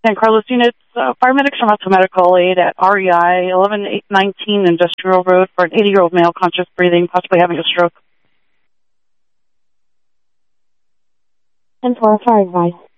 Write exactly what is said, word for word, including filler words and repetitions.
San Carlos units, uh, paramedics from Alpha Medical Aid at R E I eleven nineteen Industrial Road for an eighty-year-old male, conscious breathing, possibly having a stroke. ten four, fire advice.